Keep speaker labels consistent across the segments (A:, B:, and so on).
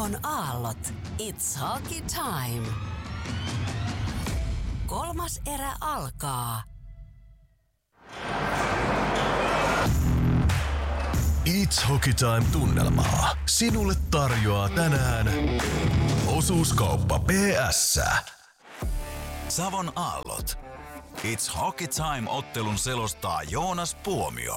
A: Savon aallot. It's hockey time. 3. erä alkaa.
B: It's Hockey Time -tunnelmaa sinulle tarjoaa tänään Osuuskauppa PS.
C: Savon aallot. It's Hockey Time -ottelun selostaa Joonas Puomio.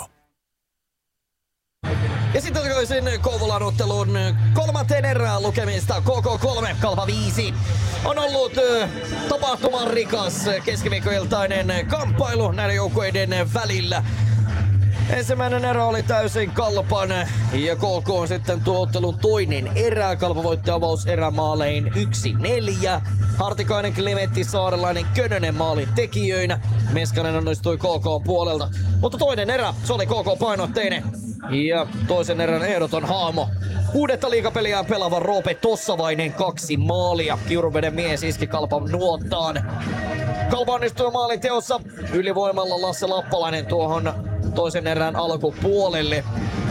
D: Ja sitten takaisin Kouvolan ottelun 3. erään lukemista. KK 3, Kalpa 5. On ollut tapahtuman rikas keskiviikkoiltainen kamppailu näiden joukkueiden välillä. Ensimmäinen erä oli täysin Kalpan ja KK on sitten tuo ottelun toinen erä. Kalpa voitti avauserämaalein 1-4. Hartikainen, Klementti, Saarelainen, Könönen maalin tekijöinä. Meskanen onnistui KK puolelta. Mutta toinen erä, se oli KK painotteinen. Ja toisen erän ehdoton haamo. 6. liigapeliään pelaava Roope Tossavainen 2 maalia. Kiuruveden mies iski Kalpan nuottaan. Kalpa onnistui maalin teossa ylivoimalla Lasse Lappalainen tuohon toisen erän alkupuolelle.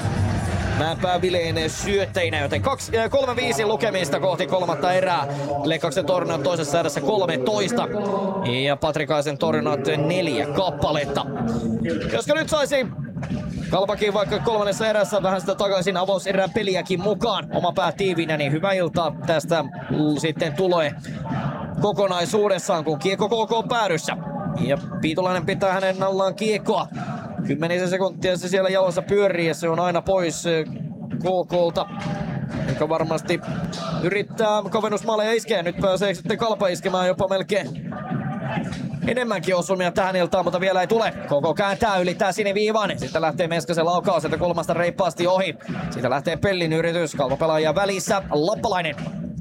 D: Mäenpää Vileen syöttäjinä, joten 3-5 lukemista kohti 3. erää. Lekkaksen torjunnat toisessa erässä 13 ja Patrikaisen torjunnat 4 kappaletta. Koska nyt saisi Kalpakin vaikka 3. erässä vähän sitä takaisin avauserän peliäkin mukaan oma pää tiivinä, niin hyvä ilta tästä sitten tulee kokonaisuudessaan, kun kiekko KK päädyssä. Ja Piitolainen pitää hänen allaan kiekkoa. 10 sekuntia se siellä jalossa pyörii ja se on aina pois KKlta, joka varmasti yrittää kavennusmaaleja iskeä. Nyt pääsee sitten Kalpa iskemään jopa melkein enemmänkin osumia tähän iltaan, mutta vielä ei tule. KK kääntää, ylittää siniviivan. Sitten lähtee Meskasen laukaus sieltä 3. reippaasti ohi. Siitä lähtee Pellin yritys. Kalpa pelaaja välissä. Lappalainen.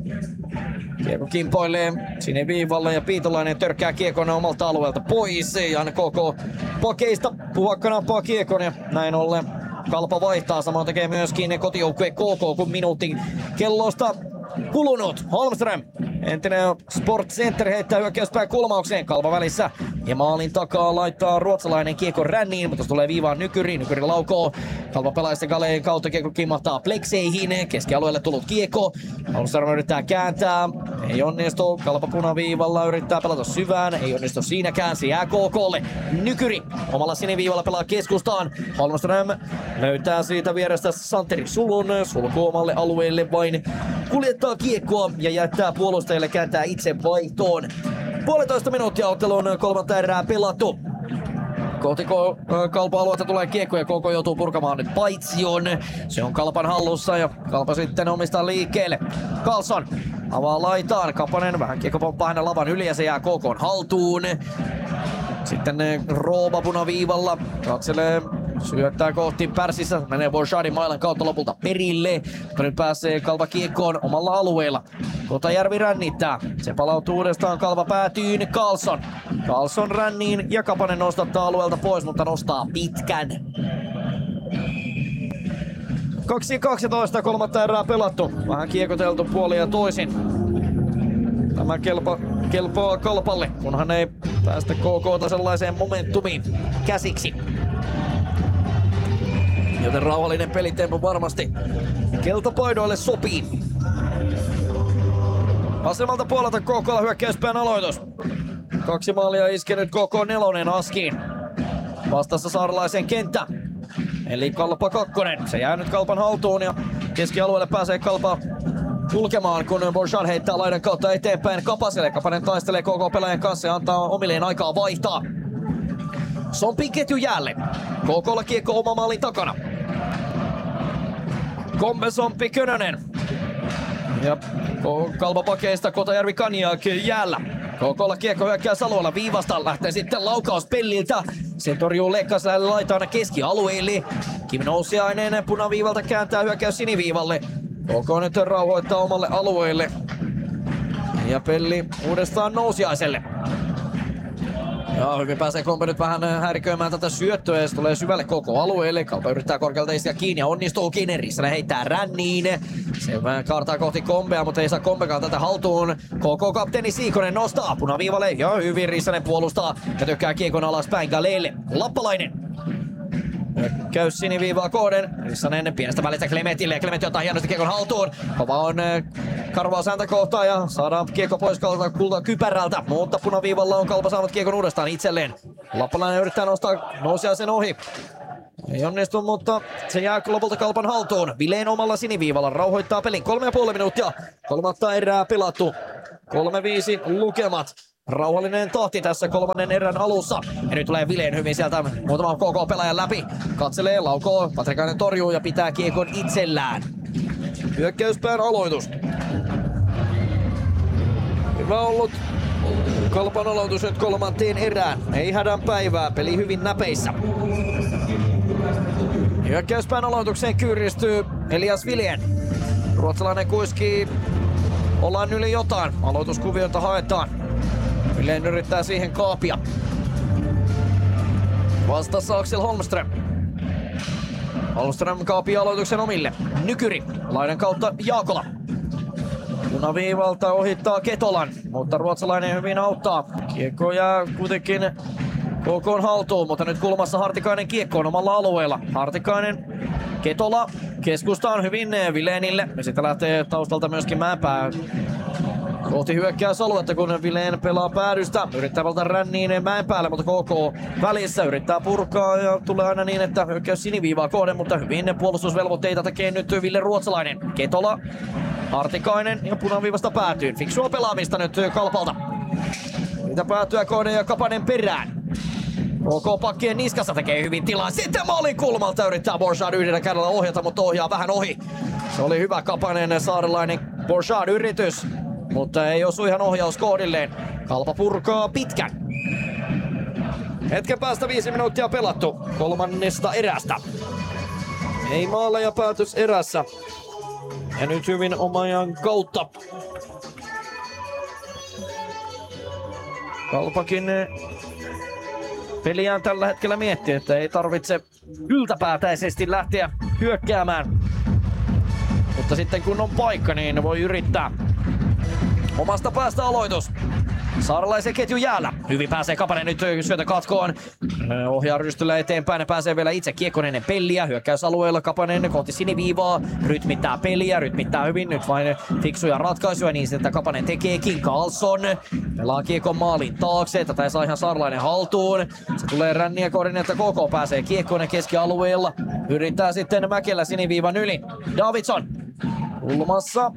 D: Kiekko kimpoilee siniviivalle ja Piitolainen törkkää kiekon omalta alueelta pois. Ja KK pakeista Puhakka nappaa kiekon ja näin ollen Kalpa vaihtaa. Samoin tekee myöskin kotijoukkue KK, kun minuutin kellosta kulunut. Holmström, entinen Sport Center, heittää hyökkäyspää kulmaukseen. Kalpa välissä ja maalin takaa laittaa ruotsalainen kiekko ränniin, mutta se tulee viivaan Nykyri. Nykyri laukoo. Kalpa pelaa sitten Galeen kautta, kiekko kimmahtaa plekseihin. Keskialueelle tullut kiekko. Holmström yrittää kääntää. Ei onnistu. Kalpa punaviivalla yrittää pelata syvään. Ei onnistu siinäkään. Se jää KKlle. Nykyri omalla siniviivalla pelaa keskustaan. Holmström löytää siitä vierestä Santeri Sulun. Sulku omalle alueelle vain kuljettaa kiekkoa ja jättää puolustajille kääntää itse vaihtoon. 1,5 minuuttia ottelun 3. erää pelattu. Kohti Kalpa-alueelta tulee kiekko ja KK joutuu purkamaan nyt paitsion. Se on Kalpan hallussa ja Kalpa sitten omistaa liikkeelle. Karlsson avaa laitaan. Kapanen vähän kiekko pomppaa hänen lavan yli ja se jää KK:n haltuun. Sitten Rooba punaviivalla katselee. Syöttää kohti Pärsissä, menee Borchardin mailan kautta lopulta perille. Mutta nyt pääsee Kalpa kiekkoon omalla alueella. Kotajärvi rännittää. Se palautuu uudestaan Kalpa päätyyn. Karlsson ränniin ja Kapanen nostattaa alueelta pois, mutta nostaa pitkän. 2-12, 3. erää pelattu. Vähän kiekoteltu puolin ja toisin. Tämä kelpaa Kalpalle, kunhan ei päästä KK:ta sellaiseen momentumiin käsiksi. Joten rauhallinen pelitempo varmasti keltapaidoille sopii. Vasemmalta puolelta KK:lla hyökkäyspään aloitus. 2 maalia iskenyt KK 4 Askiin. Vastassa Saarelaisen kenttä. Eli Kalpa 2. Se jää nyt Kalpan haltuun ja keskialueelle pääsee Kalpa kulkemaan, kun Borchard heittää laidan kautta eteenpäin Kapaselle. Kapanen taistelee KK-pelaajan kanssa ja antaa omilleen aikaa vaihtaa. Sompin ketju jäälle. KK:lla kiekko oma maalin takana. Kombe, Somppi, Könönen. Ja Kalpa pakeista Kotajärvi, Kaniak jäällä. KK:lla kiekko hyökkää Salolla viivasta. Lähtee sitten laukaus Pelliltä. Se torjuu Lekkaselle laitaan keskialueelle. Kim Nousiainen punaviivalta kääntää hyökkäys siniviivalle. KK nyt rauhoittaa omalle alueelle. Ja Pelli uudestaan Nousiaiselle. Ja hyvin pääsee Kombe nyt vähän häiriköimään tätä syöttöä ja se tulee syvälle koko alueelle. Kalpa yrittää korkealta iskeä kiinni ja onnistuukin. Rissanen heittää ränniin. Se vähän kaartaa kohti Kombea, mutta ei saa Kombekaan tätä haltuun. KK-kapteeni Siikonen nostaa punaviivalle ja hyvin Rissanen puolustaa ja tykkää kiekon alaspäin Galeelle. Lappalainen. Käys siniviivaa kohden. Rissanen pienestä välistä Clementille ja Clement ottaa hienosti kiekon haltuun. Kova on karvaa säntä kohtaan ja saadaan kiekko pois kulta kypärältä. Mutta punaviivalla on Kalpa saanut kiekon uudestaan itselleen. Lappalainen yrittää nousia sen ohi. Ei onnistu, mutta se jää lopulta Kalpan haltuun. Vileen omalla siniviivalla rauhoittaa pelin. 3,5 minuuttia. Kolmatta erää pelattu. 3-5 lukemat. Rauhallinen tahti tässä kolmannen erän alussa. Ja nyt tulee Vileen hyvin sieltä muutama KK-pelaajan läpi. Katselee, laukoo, Patrikainen torjuu ja pitää kiekon itsellään. Hyökkäyspään aloitus. Hyvä ollut Kalpan aloitus nyt kolmanteen erään. Ei hädän päivää, peli hyvin näpeissä. Hyökkäyspään aloitukseen kyyristyy Elias Vilén. Ruotsalainen kuiskii. Ollaan yli jotain. Aloituskuviota haetaan. Vilén yrittää siihen kaapia. Vastassa Axel Holmström. Holmström kaapii aloituksen omille. Nykyri. Laidan kautta Jaakola. Punaviivalta ohittaa Ketolan, mutta ruotsalainen hyvin auttaa. Kiekko jää kuitenkin KK:n haltuun, mutta nyt kulmassa Hartikainen kiekkoon omalla alueella. Hartikainen, Ketola keskustaan hyvin Vilénille. Ja sitten lähtee taustalta myöskin Mäenpää kohti hyökkäysaluetta, kun Vilén pelaa päädystä. Yrittää valta ränniin Mäenpäälle, mutta KK välissä yrittää purkaa ja tulee aina niin, että hyökkäys siniviivaa kohden, mutta hyvin puolustusvelvoitteita tekee nyt Ville Ruotsalainen. Ketola, Hartikainen ja punaviivasta päätyy. Fiksua pelaamista nyt Kalpalta. Niitä päätyä kohden ja Kapanen perään. KK pakkien niskassa tekee hyvin tilaa. Sitten maalin kulmalta yrittää Borchard yhdellä kädellä ohjata, mutta ohjaa vähän ohi. Se oli hyvä Kapanen saarelainen Borchard yritys, mutta ei osu ihan ohjaus kohdilleen. Kalpa purkaa pitkän. Hetken päästä 5 minuuttia pelattu kolmannesta erästä. Ei maaleja päätös erässä. Ja nyt hyvin oman kautta. Kalpakin peliään tällä hetkellä miettii, että ei tarvitse yltäpäätäisesti lähteä hyökkäämään. Mutta sitten kun on paikka, niin voi yrittää. Omasta päästä aloitus. Saarelaisen ketju jäällä. Hyvin pääsee Kapanen nyt syötä katkoon. Ohjaa rystyllä eteenpäin ja pääsee vielä itse kiekkoon ennen peliä. Hyökkäysalueella Kapanen kohti siniviivaa. Rytmittää peliä, rytmittää hyvin. Nyt vain fiksuja ratkaisuja, niin sitä Kapanen tekeekin. Karlsson pelaa kiekon maalin taakse. Tätä ei saa ihan Saarelainen haltuun. Se tulee ränniä kohden, että KK pääsee kiekkoon keskialueella. Yrittää sitten Mäkelä siniviivan yli. Davidson kulmassa.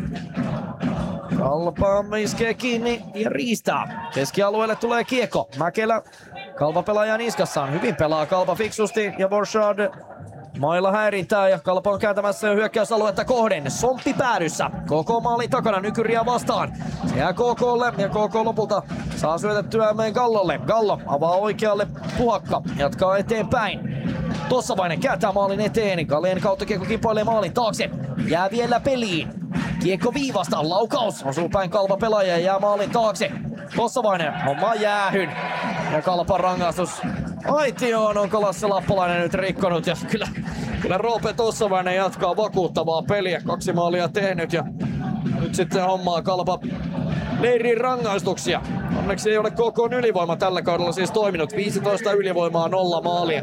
D: Kalpa iskee kiinni ja riistää. Keskialueelle tulee kiekko. Mäkelä Kalpa pelaaja niskassaan. Hyvin pelaa Kalpa fiksusti ja Borchard mailla häirintää ja Kalpa on kääntämässä jo hyökkäysaluetta kohden. Somppi päädyssä. KK maalin takana Nykyriä vastaan. Se jää KKlle ja KK lopulta saa syötettyä meidän Gallolle. Gallo avaa oikealle Puhakka. Jatkaa eteenpäin. Tossavainen kääntää maalin eteen. Galleen kautta kiekko kipoilee maalin taakse. Jää vielä peliin. Kiekko viivasta, laukaus, osuu päin Kalpa pelaaja ja jää maalin taakse. Tossavainen homma jäähyn. Ja Kalpan rangaistus aitioon onko Lasse Lappalainen nyt rikkonut. Ja kyllä Roope Tossavainen jatkaa vakuuttavaa peliä. 2 maalia tehnyt ja nyt sitten hommaa Kalpa leirin rangaistuksia. Onneksi ei ole KK ylivoima tällä kaudella siis toiminut. 15 ylivoimaa, 0 maalia.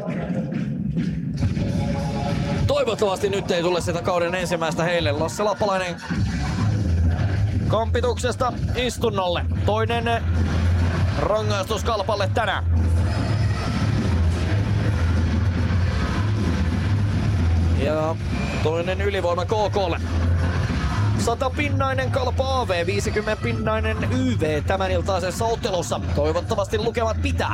D: Toivottavasti nyt ei tule sitä kauden ensimmäistä heille. Lasse Lappalainen kampituksesta istunnolle. Toinen rangaistus Kalpalle tänään. Ja toinen ylivoima KKlle. 100-pinnainen Kalpa AV, 50-pinnainen YV tämän iltaisessa ottelussa. Toivottavasti lukemat pitää.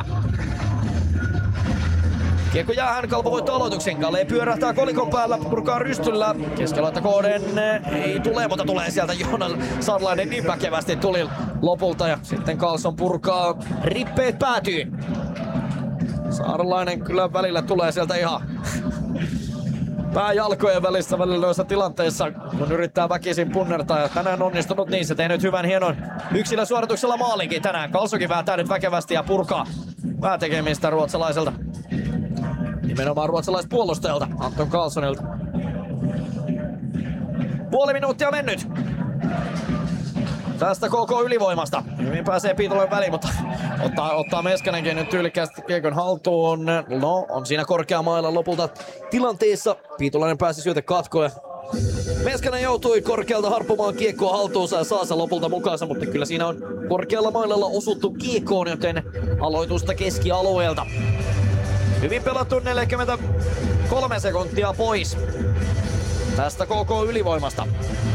D: Kiekko jäähän, Kalpa voittaa aloituksen. Galle pyörähtää kolikon päällä, purkaa rystyllä. Keskellä kohden ei tule, mutta tulee sieltä Joonas Saarelainen niin väkevästi tuli lopulta. Ja sitten Karlsson purkaa, rippeet päätyy. Saarelainen kyllä välillä tulee sieltä ihan pääjalkojen välissä välillä tilanteissa, kun yrittää väkisin punnertaa. Ja tänään onnistunut niin, se tehnyt hyvän hienon yksilösuorituksella maalinkin tänään. Karlssonkin vääntää nyt väkevästi ja purkaa päätekemistä ruotsalaiselta. Nimenomaan ruotsalaispuolustajalta Anton Karlssonilta. Puoli minuuttia mennyt. tästä KK ylivoimasta. Hyvin pääsee Piitolan väliin, mutta ottaa Meskanenkin nyt tyylikkäästi kiekon haltuun. No, on siinä korkea mailla lopulta tilanteessa. Piitolainen pääsi syötä katkoon. Meskanen joutui korkealta harppumaan kiekkoa haltuunsa ja saa sen lopulta mukaansa, mutta kyllä siinä on korkealla mailalla osuttu kiekkoon, joten aloitusta keskialueelta. Hyvin pelattu 43 sekuntia pois tästä KK ylivoimasta.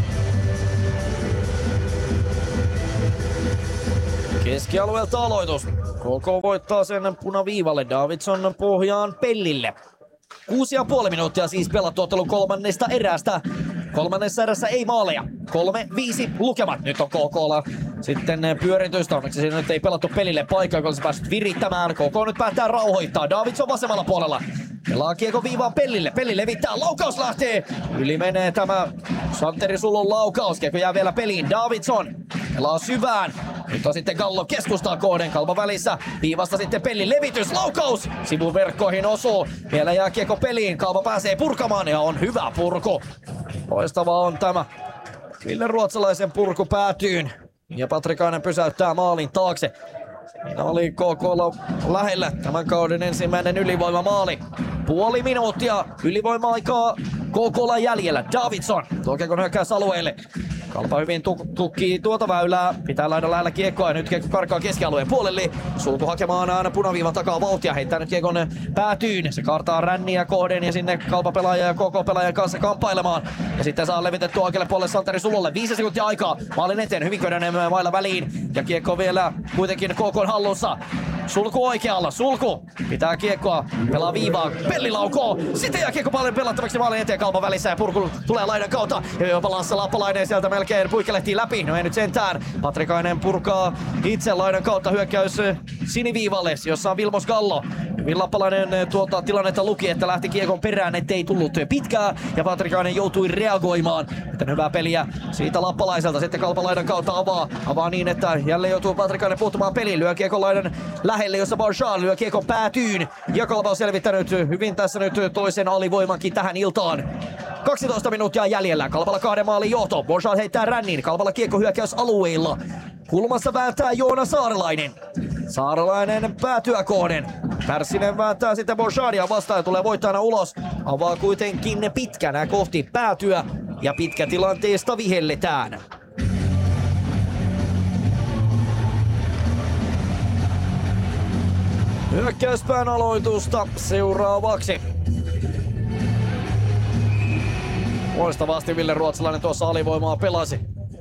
D: Keskialueelta aloitus. KK voittaa sen punaviivalle. Davidson pohjaan Pellille. 6,5 minuuttia siis pelattu ottelun kolmannesta erästä. Kolmannessa erässä ei maaleja. 3-5 lukemat. Nyt on KK:lla sitten pyöritystä. Onneksi siinä nyt ei pelattu Pellille paikkaa, kun olisi päässyt virittämään. KK nyt päättää rauhoittaa. Davidson vasemmalla puolella. Pelaa kiekko viivaan Pellille. Pelli levittää. Laukaus lähtee. Yli menee tämä Santeri Sulon laukaus. Kiekko jää vielä peliin. Davidson pelaa syvään. Nyt on sitten Gallo keskustaa kohden. Kalpa välissä. Viivasta sitten Pelli levitys. Laukaus. Sivuverkkoihin osuu. Vielä jää kiekko peliin. Kalpa pääsee purkamaan ja on hyvä purku. Loistavaa on tämä Ville Ruotsalaisen purku päätyyn. Ja Patrikainen pysäyttää maalin taakse. Siinä oli KK:lla lähellä tämän kauden ensimmäinen ylivoimamaali. Puoli minuuttia ylivoima-aikaa KK:lla jäljellä. Davidson tuo kiekon hyökkäys alueelle. Kalpa hyvin tukkii tuota väylää. Pitää laidan lähellä kiekkoa ja nyt kiekko karkaa keskialueen puolelle. Sulku hakemaan aina punaviivan takaa vauhtia. Heittää nyt kiekon päätyyn. Se kaartaa ränniä kohden ja sinne Kalpa-pelaaja ja KK-pelaajan kanssa kamppailemaan. Ja sitten saa levitettyä oikealle puolelle Santeri Sulolle. 5 sekuntia aikaa. Maalin eteen hyvin köydänen mailla väliin. Ja kiekko vielä kuitenkin KK:n hallussa. Sulku oikealla. Sulku pitää kiekkoa. Pelaa viivaa. Pelli laukoo. Sitten jää kiekko paljon pelattavaksi maalin eteen Kalpan välissä. Ja purku tulee laidan kautta. Ja jopa Lasse Lappalainen sieltä melkein puikkelehtii läpi. No ei nyt sentään. Patrikainen purkaa itse laidan kautta hyökkäys siniviivalle, jossa on Vilmos Gallo. Hyvin Lappalainen tuota tilannetta luki, että lähti kiekon perään, ettei tullut pitkää. Ja Patrikainen joutui reagoimaan. Joten hyvää peliä siitä Lappalaiselta. Sitten Kalpa laidan kautta avaa niin, että jälleen joutuu Patrikainen puuttumaan peliin. Lyö kiekon laidan lähelle, jossa Barshal lyö kiekon päätyyn. Ja Kalpa on selvittänyt hyvin tässä nyt toisen alivoimankin tähän iltaan. 12 minuuttia jäljellä. Kalpalla 2 maalin johto. Barshal heittää rännin. Kalpalla kiekko hyökkäys alueilla. Kulmassa vääntää Joona Saarelainen. Saarelainen päätyä kohden. Pärssinen vääntää sitten Barshalia vastaan ja tulee voittajana ulos. Avaa kuitenkin pitkänä kohti päätyä. Ja pitkä tilanteesta vihelletään. Hyökkäyspään aloitusta seuraavaksi. Loistavasti Ville Ruotsalainen tuossa alivoimaa pelasi.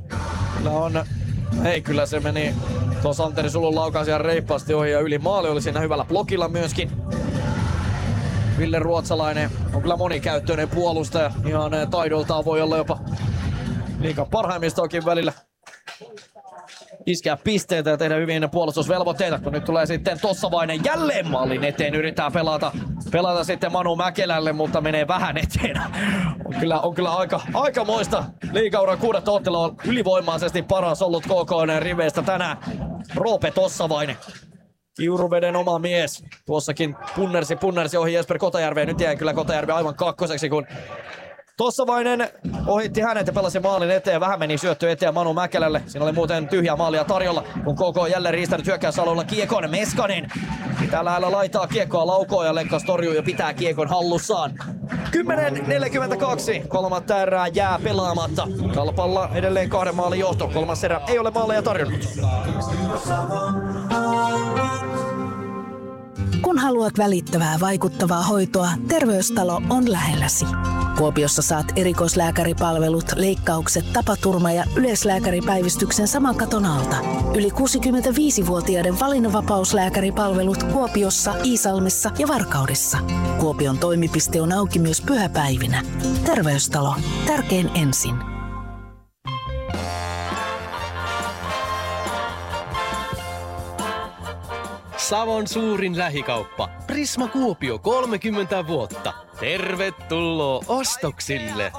D: Kyllä se meni tuon Santeri Sulun laukaus ihan reippaasti ohi ja yli. Maali oli siinä hyvällä blokilla myöskin. Ville Ruotsalainen on kyllä monikäyttöinen puolustaja. Ihan taidoltaan voi olla jopa liigan parhaimmistoakin välillä. Iskeä pisteitä ja tehdä hyvin puolustusvelvoitteita, kun nyt tulee sitten Tossavainen jälleen maalin eteen. Yrittää pelata sitten Manu Mäkelälle, mutta menee vähän eteen. On kyllä aikamoista. Liigauran 6. ottelu on ylivoimaisesti paras ollut KK:n riveistä tänään. Roope Tossavainen. Kiuruveden oma mies. Tuossakin punnersi ohi Jesper Kotajärveen. Nyt jäi kyllä Kotajärvi aivan kakkoseksi, kun Tossavainen ohitti hänet ja pelasi maalin eteen. Vähän meni syöttö eteen Manu Mäkelälle. Siinä oli muuten tyhjää maalia tarjolla, kun KK on jälleen riistänyt hyökkäysalueella kiekon. Meskanen pitää lähellä laitaa kiekkoa laukoon ja Lekkas torjuu ja pitää kiekon hallussaan. 10:42. Kolmatta erää jää pelaamatta. Kalpalla edelleen 2 maalin johto. Kolmas erä ei ole maaleja tarjonnut.
E: Kun haluat välittävää, vaikuttavaa hoitoa, Terveystalo on lähelläsi. Kuopiossa saat erikoislääkäripalvelut, leikkaukset, tapaturma- ja yleislääkäripäivystyksen saman katon alta. Yli 65-vuotiaiden valinnanvapauslääkäripalvelut Kuopiossa, Iisalmessa ja Varkaudessa. Kuopion toimipiste on auki myös pyhäpäivinä. Terveystalo. Tärkein ensin.
F: Savon suurin lähikauppa. Prisma Kuopio 30 vuotta. Tervetuloa ostoksille!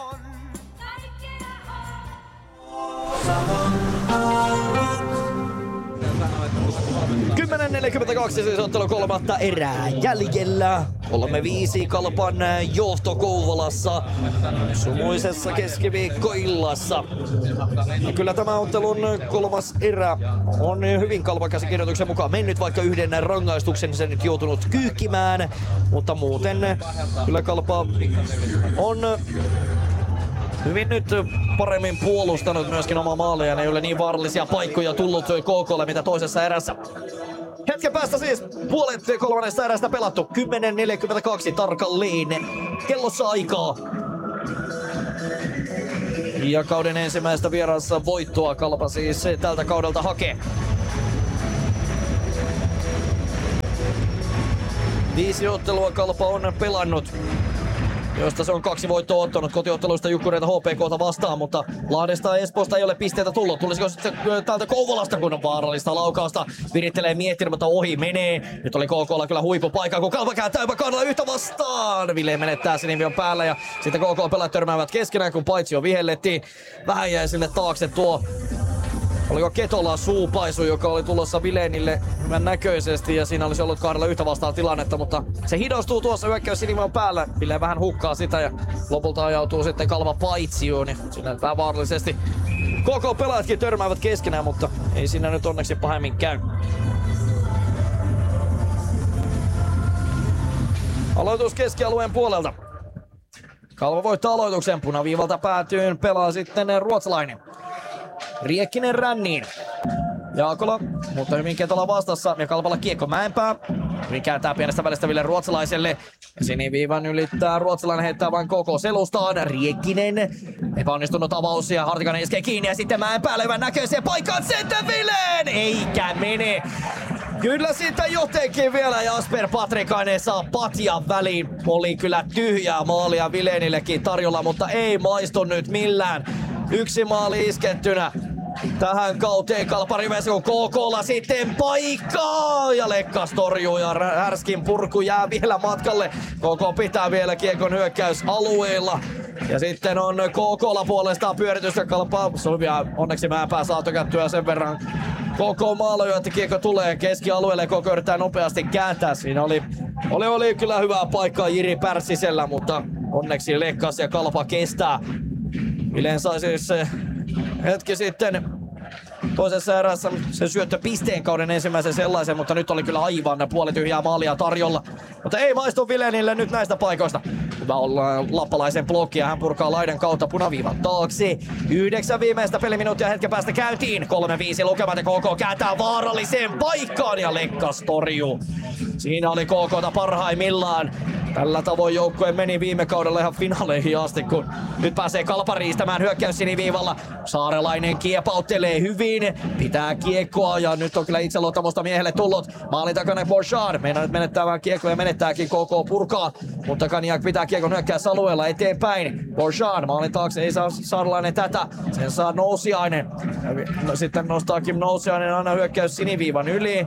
D: 10.42 siis ottelu kolmatta erää jäljellä. 3-5 Kalpan johto Kouvolassa sumuisessa keskiviikkoillassa. Ja kyllä tämä ottelun kolmas erä on hyvin Kalpan käsikirjoituksen mukaan mennyt, vaikka yhden rangaistuksen sen nyt joutunut kyykkimään. Mutta muuten kyllä Kalpa on hyvin nyt paremmin puolustanut myöskin omaa maalia. Ne ei ole niin vaarallisia paikkoja tullut KK:lle mitä toisessa erässä. Hetken päästä siis puolet kolmannesta erästä pelattu. 10.42 tarkalleen kellossa aikaa. Ja kauden ensimmäistä vierassa voittoa Kalpa siis tältä kaudelta hakee. 5 ottelua Kalpa on pelannut, josta se on 2 voittoa ottanut kotiotteluista Jukkureita HPK:ta vastaan, mutta Lahdesta ja Espoosta ei ole pisteitä tullut. Tulisiko sitten täältä Kouvolasta, kun on vaarallista laukausta? Virittelee miettiä, mutta ohi menee. Nyt oli KK:lla kyllä huippupaikka, kun Kalpa kääntää jopa kahdella yhtä vastaan. Ville menettää Sinivion päällä ja sitten KK-pelaajat törmäävät keskenään, kun paitsio vihellettiin. Vähän jäi sinne taakse tuo. Oliko Ketola suupaisu, joka oli tulossa Vilenille hyvän näköisesti ja siinä olisi ollut kahdella yhtä vastaan tilannetta, mutta se hidastuu tuossa hyökkäys Sinivion päällä. Ville vähän hukkaa sitä ja lopulta ajautuu sitten Kalpa paitsioon, niin siinä vähän vaarallisesti koko pelaajatkin törmäävät keskenään, mutta ei siinä nyt onneksi pahemmin käy. Aloitus keskialueen puolelta. Kalpa voittaa aloituksen, punaviivalta päätyyn pelaa sitten ruotsalainen. Riekkinen ränniin. Jaakola, mutta hyvin Ketola vastassa ja Kalpalla kiekko Mäenpää. Hyvin kääntää pienestä välistä Ville ruotsalaiselle. Ja siniviivan ylittää ruotsalainen, heittää vain koko selustaan. Riekkinen, epäonnistunut avaus ja Hartikainen iskee kiinni ja sitten Mäenpäälle hyvän näköiseen paikkaan sitten Villeen! Eikä mene! Kyllä siitä jotenkin vielä Jasper Patrikainen saa patjan väliin. Oli kyllä tyhjää maalia Vilenillekin tarjolla, mutta ei maistu nyt millään. 1 maali iskettynä tähän kauteen Kalpa riveissä, kun KK:lla sitten paikkaa ja Lekkas torjuu ja Härskin purku jää vielä matkalle. KK pitää vielä kiekon hyökkäysalueella ja sitten on KK:lla puolestaan pyöritystä. Kalpa Solvia onneksi Mäenpää saa tökättyä sen verran KK maaloja, että kiekko tulee keskialueelle. KK yrittää nopeasti kääntää. Siinä oli kyllä hyvää paikkaa Jiri Pärssisellä, mutta onneksi Lekkas ja Kalpa kestää. Vilen sai siis hetki sitten toisessa erässä se syöttö pisteen kauden ensimmäisen sellaisen, mutta nyt oli kyllä aivan puolityhjää maalia tarjolla. Mutta ei maistu Vilenille nyt näistä paikoista. Hyvä olla lappalaisen blokki ja hän purkaa laidan kautta punaviivan taakse. 9 viimeistä peliminuuttia hetken päästä käyntiin. 3-5 lukemat ja KK kääntää vaaralliseen paikkaan ja Lekkas torjuu. Siinä oli KK:ta parhaimmillaan. Tällä tavoin joukkue meni viime kaudella ihan finaaleihin asti, kun nyt pääsee Kalpa riistämään hyökkäys siniviivalla. Saarelainen kiepauttelee hyvin, pitää kiekkoa ja nyt on kyllä itseluottamusta miehelle tullut. Maalin takana Borchard, meinaa nyt menettää vähän kiekkoa ja menettääkin, KK purkaa, mutta Kaniak pitää kiekon hyökkäysalueella eteenpäin. Borchard maalin taakse, ei saa Saarelainen tätä, sen saa Nousiainen. No, sitten nostaakin Nousiainen aina hyökkäys siniviivan yli.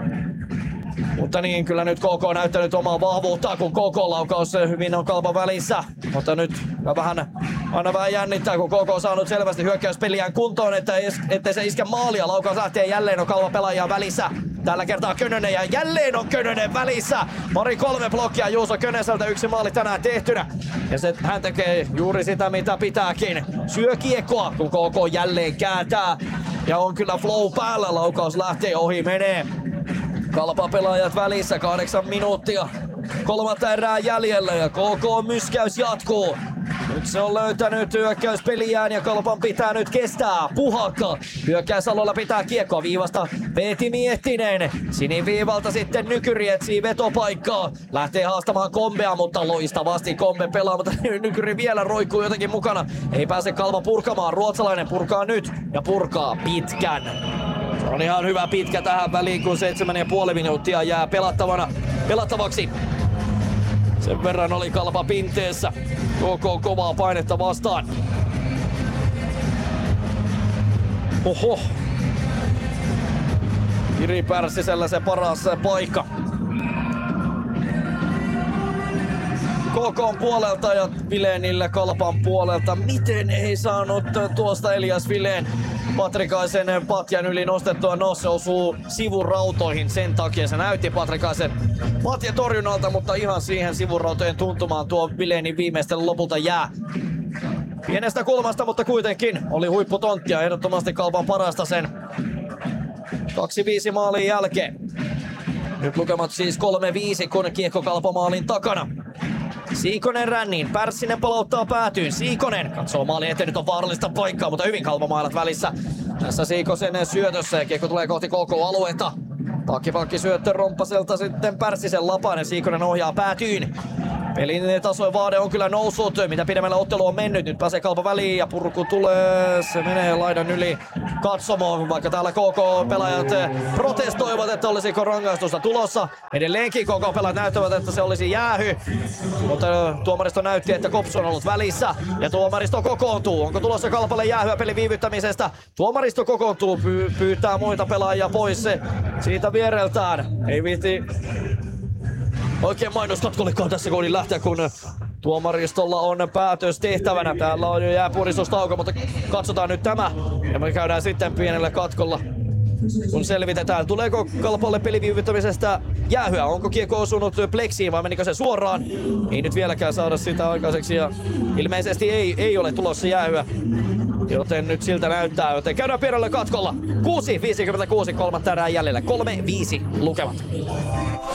D: Mutta niin, kyllä nyt KK on näyttänyt omaa vahvuuttaan, kun KK-laukaus hyvin on Kalpan välissä. Mutta nyt aina vähän jännittää, kun KK on saanut selvästi hyökkäyspeliään kuntoon, ettei se iske maalia. Laukaus lähtee, jälleen on Kalpan pelaajia välissä. Tällä kertaa Könönen ja jälleen on Könönen välissä. 3 blokkia Juuso Könöseltä, 1 maali tänään tehtynä. Ja hän tekee juuri sitä, mitä pitääkin. Syö kiekkoa, kun KK jälleen kääntää. Ja on kyllä flow päällä, laukaus lähtee, ohi menee. Kalpa-pelaajat välissä, 8 minuuttia. 3 erää jäljellä ja KK-myskäys jatkuu. Nyt se on löytänyt hyökkäyspeliään ja Kalpan pitää nyt kestää. Puhakka hyökkäysalueella pitää kiekkoa viivasta. Veeti Miettinen. Siniviivalta sitten Nykyri etsii vetopaikkaa. Lähtee haastamaan Kombea, mutta loistavasti Kombe pelaa, mutta Nykyri vielä roikkuu jotenkin mukana. Ei pääse Kalpa purkamaan. Ruotsalainen purkaa nyt ja purkaa pitkän. Se on ihan hyvä pitkä tähän väliin, kun 7,5 minuuttia jää pelattavaksi. Sen verran oli Kalpa pinteessä. KK kovaa painetta vastaan. Oho. Jiri Pärssisellä se paras paikka. KK:n puolelta ja Vilenille Kalpan puolelta. Miten ei saanut tuosta Elias Vilen Patrikaisen patjan yli nostettua? No, se osuu sivurautoihin, sen takia se näytti Patrikaisen patjan torjunnalta, mutta ihan siihen sivurautojen tuntumaan tuo Vilenin viimeisten lopulta jää. Pienestä kulmasta, mutta kuitenkin oli huipputonttia, ehdottomasti Kalpan parasta sen 2-5 maalin jälkeen. Nyt lukemat siis 3-5, kun kiekko Kalpa maalin takana. Siikonen ränniin, Pärssinen palauttaa päätyyn, Siikonen katsoo maalin eteen, nyt on vaarallista paikkaa, mutta hyvin Kalpa mailat välissä. Tässä Siikosen syötössä ja kiekko tulee kohti KK-aluetta. Pakki syöttö Romppaselta sitten Pärssisen lapaan ja Siikonen ohjaa päätyyn. Pelin tasoin vaade on kyllä noussut, mitä pidemmällä ottelu on mennyt. Nyt pääsee Kalpa väliin ja purku tulee, se menee laidan yli katsomoon, vaikka täällä KK-pelaajat protestoivat, että olisiko rangaistusta tulossa. Edelleenkin KK-pelaajat näyttävät, että se olisi jäähy, mutta tuomaristo näytti, että Kopsu on ollut välissä ja tuomaristo kokoontuu. Onko tulossa Kalpalle jäähyä pelin viivyttämisestä? Tuomaristo kokoontuu, pyytää muita pelaajia pois siitä viereltään. Ei viitti oikein mainoskatkollekaan tässä kohdin lähteä, kun tuomaristolla on päätös tehtävänä. Täällä on jo jääpuhdistustauko, mutta katsotaan nyt tämä. Ja me käydään sitten pienellä katkolla, kun selvitetään, tuleeko Kalpalle peliviivyttämisestä jäähyä. Onko kiekko osunut pleksiin vai menikö se suoraan? Ei nyt vieläkään saada sitä aikaiseksi ja ilmeisesti ei ole tulossa jäähyä. Joten nyt siltä näyttää, joten käydään pienellä katkolla. 6.56, kolmatta erää jäljellä. 3-5 lukemat.